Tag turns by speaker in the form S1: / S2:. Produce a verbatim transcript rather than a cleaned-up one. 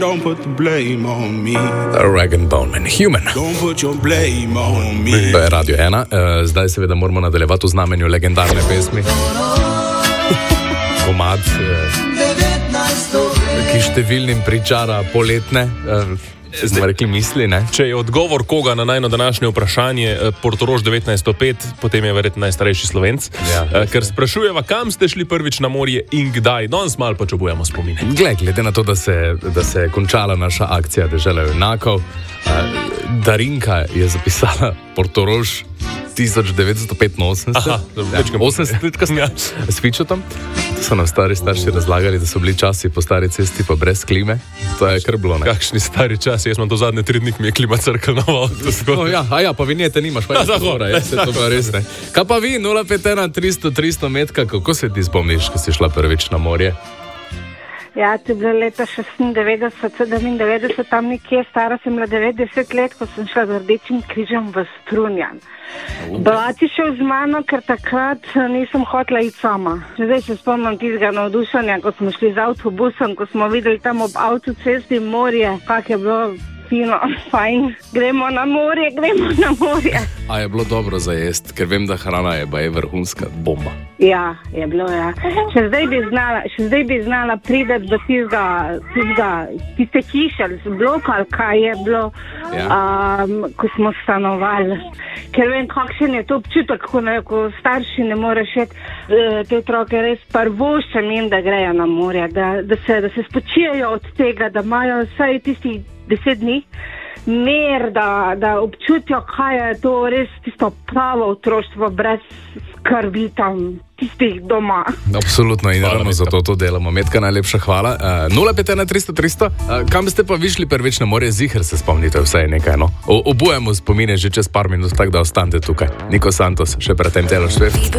S1: Don't put the blame on me.
S2: Rag and Bone Man, Human.
S1: Don't put your blame on me.
S2: To je Radio ena. Uh, zdaj seveda moramo nadaljevati v znamenju legendarne pesmi. Komad, uh, ki številnim pričara poletne. Uh, Smo rekli misli, ne?
S3: Če je odgovor koga na najno današnje vprašanje Portorož devetnajststo pet, potem je verjetno najstarejši Slovenc, ja, ker sprašujeva, kam ste šli prvič na morje in kdaj. Danes malo počubujemo spomine.
S2: Gled, glede na to, da se, da se je končala naša akcija Dežela junakov, Darinka je zapisala Portorož tisoč devetsto petinosemdeset.
S3: Aha,
S2: ja, osemdeset let kasneje. S Fičotom. To so nam stari starši razlagali, da so bili časi po stari cesti pa brez klime. To je kar bilo, ne?
S3: Kakšni stari časi, jaz imam to zadnje tri dni, ki mi je klima crkala na avto.
S2: Oh, ja, a ja, pa vinjete nimaš, pa je zahora, ja, se to pa res ne. Kaj pa vi, nula pet ena tristo tristo metka, kako se ti spomniš, ko si šla prvič na morje?
S4: Ja, to je bilo leta šestindevetdeset, sedemindevetdeset, tam nekje, stara sem bila devetdeset let, ko sem šla z Rdečim križem v Strunjan. Brat je šel z mano, ker takrat nisem hotela iti sama. Zdaj se spomnim tistega navdušanja, ko smo šli z avtobusom, ko smo videli tam ob avtocesti morje, kak je bilo fino, fajn. Gremo na morje, gremo na morje.
S2: A je bilo dobro za jest, ker vem, da hrana je pa je vrhunska bomba.
S4: Ja, je bilo, ja. Še zdaj bi znala, še zdaj bi znala priti do tistega, tistega, tiste hiše, ali bloka, ali kaj je bilo, ja. um, ko smo stanovali. Ker vem, kakšen je to občutek, ko, ne, ko starši ne moreš iti, te otroke res prvoščem jim, da grejo na morje, da, da, se, da se spočijajo od tega, da imajo vsaj tistih deset dni mer, da, da občutijo, kaj je to res tisto pravo otroštvo brez skrbi tam tistih doma.
S2: Absolutno in ravno zato to delamo. Metka, najlepša hvala. Uh, nula pet ena tristo tristo. Uh, kam ste pa višli prvič na morje? Ziher se spomnite vsaj nekaj, no? O, obujemo spomine že čez par minut, tako da ostanete tukaj. Niko Santos, še pred tem Taylor Swift.